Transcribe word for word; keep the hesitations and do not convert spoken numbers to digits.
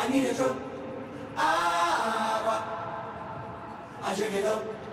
I need a drum. Ah, I drink it up.